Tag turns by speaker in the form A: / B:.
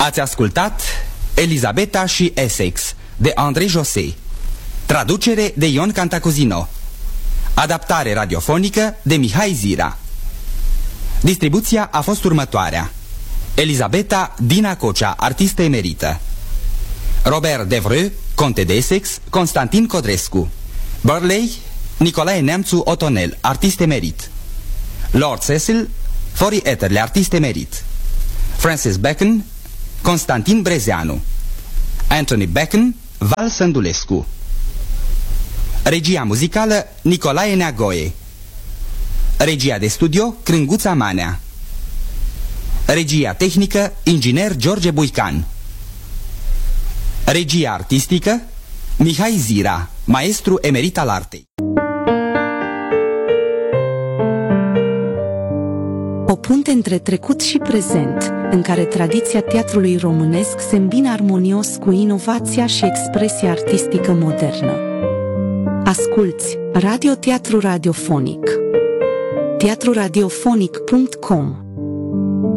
A: Ați ascultat Elisabeta și Essex de André José, traducere de Ion Cantacuzino, adaptare radiofonică de Mihai Zira. Distribuția a fost următoarea: Elisabeta Dina Cocea, artistă emerită; Robert Devreux, conte de Essex, Constantin Codrescu; Burley, Nicolae Neamțu Otonel, artist emerit; Lord Cecil, Fori Etterle, artist emerit; Francis Bacon, Constantin Brezeanu; Anthony Bacon, Val Sândulescu. Regia muzicală Nicolae Neagoe. Regia de studio Crânguța Manea. Regia tehnică inginer George Buican. Regia artistică Mihai Zira, maestru emerit al artei.
B: O punte între trecut și prezent, în care tradiția teatrului românesc se îmbină armonios cu inovația și expresia artistică modernă. Asculți Radio Teatru Radiofonic. teatruradiofonic.com